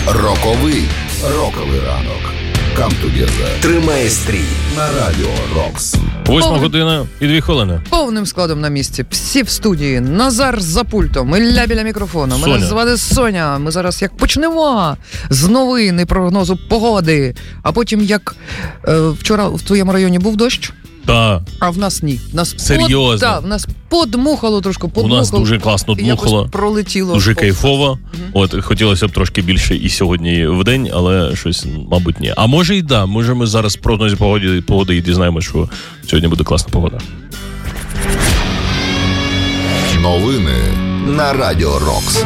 Роковий ранок. Come together. Тримай стрій на Радіо Рокс. 8:02. Повним складом на місці. Всі в студії. Назар за пультом. Ілля біля мікрофону. Соня. Мене звати Соня. Ми зараз як почнемо з новини прогнозу погоди. А потім як вчора в твоєму районі був дощ. Так. А в нас ні. Серйозно? Так, в нас подмухало трошки. У нас дуже класно дмухало. Пролетіло. Дуже кайфово. От, хотілося б трошки більше і сьогодні в день, але щось, мабуть, ні. А може і да. Може ми зараз в прогнозі погоди і дізнаємося, що сьогодні буде класна погода. Новини на Радіо Рокс.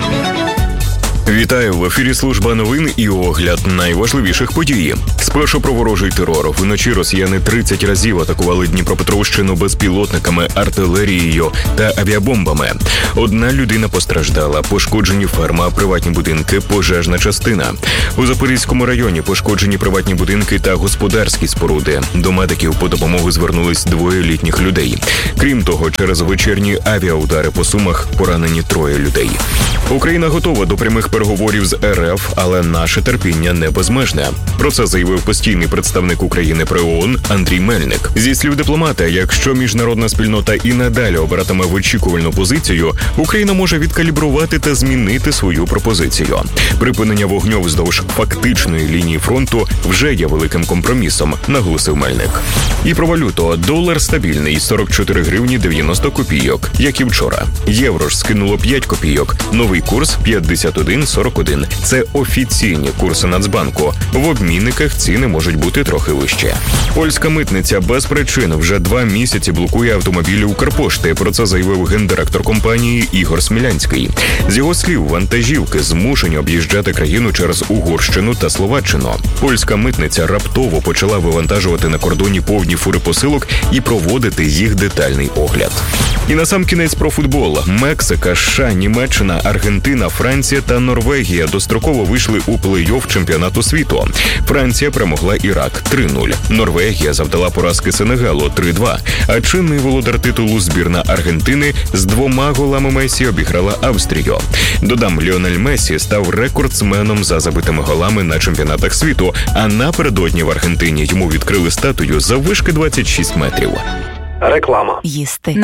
Вітаю, в ефірі служба новин і огляд найважливіших подій. Спершу про ворожий терор. Вночі росіяни 30 разів атакували Дніпропетровщину безпілотниками, артилерією та авіабомбами. Одна людина постраждала, пошкоджені ферма, приватні будинки, пожежна частина. У Запорізькому районі пошкоджені приватні будинки та господарські споруди. До медиків по допомогу звернулись 2 літніх людей. Крім того, через вечірні авіаудари по Сумах поранені 3 людей. Україна готова до прямих переговорів з РФ, але наше терпіння не безмежне. Про це заявив постійний представник України при ООН Андрій Мельник. Зі слів дипломата, якщо міжнародна спільнота і надалі обиратиме вичікувальну позицію, Україна може відкалібрувати та змінити свою пропозицію. Припинення вогню вздовж фактичної лінії фронту вже є великим компромісом, наголосив Мельник. І про валюту. Долар стабільний – 44 гривні 90 копійок, як і вчора. Євро ж скинуло 5 копійок. Новий курс – 51,41. Це офіційні курси Нацбанку. В обмінниках ціни можуть бути трохи вище. Польська митниця без причин вже 2 місяці блокує автомобілі Укрпошти. Про це заявив гендиректор компанії Ігор Смілянський. З його слів, вантажівки змушені об'їжджати країну через Угорщину та Словаччину. Польська митниця раптово почала вивантажувати на кордоні повні фури посилок і проводити їх детальний огляд. І насамкінець про футбол. Мексика, США, Німеччина, Аргентина, Франція та Норвегія достроково вийшли у плей-офф чемпіонату світу. Франція перемогла Ірак 3-0. Норвегія завдала поразки Сенегалу 3-2. А чинний володар титулу збірна Аргентини з 2 голами Месі обіграла Австрію. Додам, Ліонель Месі став рекордсменом за забитими голами на чемпіонатах світу, а напередодні в Аргентині йому відкрили статую заввишки 26 метрів. Реклама. Їсти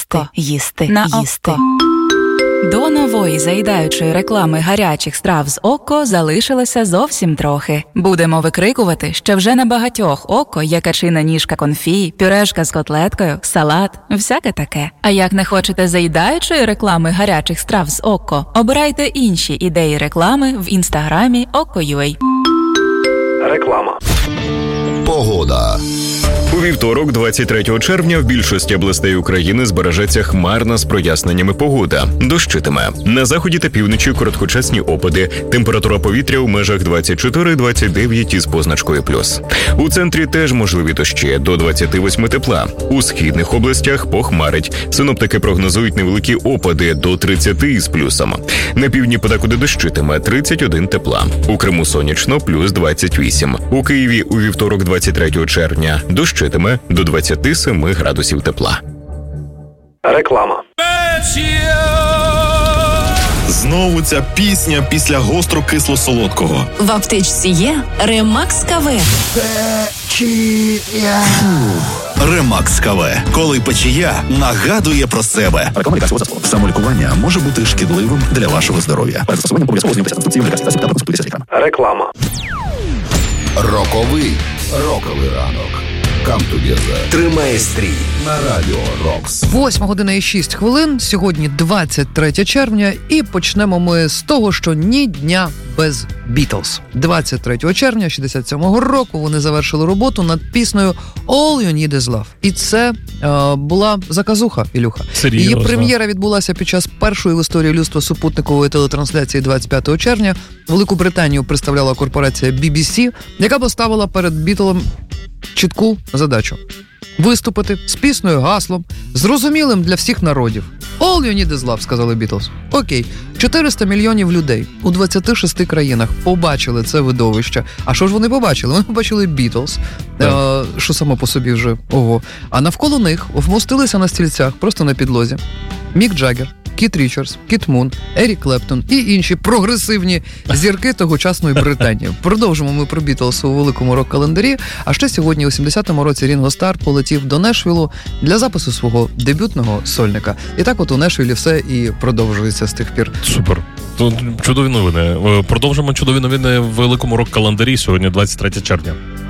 на око. До нової заїдаючої реклами гарячих страв з ОККО залишилося зовсім трохи. Будемо викрикувати, що вже на багатьох ОККО є качина ніжка конфі, пюрешка з котлеткою, салат, всяке таке. А як не хочете заїдаючої реклами гарячих страв з ОККО, обирайте інші ідеї реклами в інстаграмі OKKO.ua. Реклама. Погода. У вівторок, 23 червня, в більшості областей України збережеться хмарна з проясненнями погода. Дощитиме. На заході та півночі короткочасні опади. Температура повітря у межах 24-29 із позначкою плюс. У центрі теж можливі дощі до 28 тепла. У східних областях похмарить. Синоптики прогнозують невеликі опади до 30 із плюсом. На півдні подекуди дощитиме 31 тепла. У Криму сонячно плюс 28. У Києві у вівторок, 23 червня, дощитиме до 27 градусів тепла. Реклама. Знову ця пісня після гостро-кисло-солодкого. В аптечці є Ремакс КВ. Ремакс КВ. Коли печія нагадує про себе. Реклама лікарського засобу. Самолікування може бути шкідливим для вашого здоров'я. Перед застосуванням обов'язково знайомтеся з інструкцією лікарських засобів та проконсультуйтеся з лікарем. Реклама. Роковий ранок. Come together. Тримай стрій на Радіо Рокс. 8:06. Сьогодні 23 червня і почнемо ми з того, що ні дня без Beatles. 23 червня 67-го року вони завершили роботу над піснею All You Need Is Love. І це була заказуха, Ілюха. Серйозно? Її прем'єра відбулася під час першої в історії людства супутникової телетрансляції 25 червня. Велику Британію представляла корпорація BBC, яка поставила перед Бітлом чітку задачу – виступити з піснею гаслом, зрозумілим для всіх народів. All you need is love, сказали Beatles. Окей. 400 мільйонів людей у 26 країнах побачили це видовище. А що ж вони побачили? Вони побачили Бітлз, що само по собі вже ого. А навколо них вмостилися на стільцях, просто на підлозі, Мік Джаггер, Кіт Річардс, Кіт Мун, Ерік Клептон і інші прогресивні зірки тогочасної Британії. Продовжимо ми про Бітлз у великому рок-календарі. А ще сьогодні, у 70-му році, Рінго Стар полетів до Нешвілу для запису свого дебютного сольника. І так от у Нешвілі все і продовжується з тих пір. Супер. Тут чудові новини. Продовжимо чудові новини в великому рок-календарі. Сьогодні 23 червня.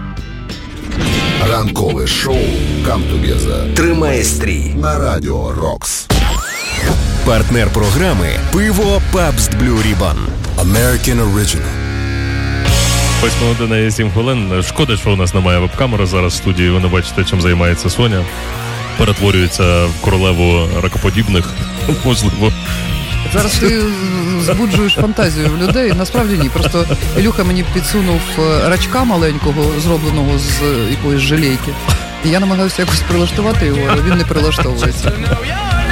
Ранкове шоу «Come Together» тримає стрій на Радіо Рокс. Партнер програми «Пиво Пабст Блю Рібан». American Original. 8 година і 7 хвилин. Шкода, що у нас немає веб-камери зараз в студії. Ви не бачите, чим займається Соня. Перетворюється в королеву ракоподібних. Можливо. Зараз ти збуджуєш фантазію в людей. Насправді ні. Просто Ілюха мені підсунув рачка маленького, зробленого з якоїсь желейки. І я намагаюся якось прилаштувати його, але він не прилаштовується.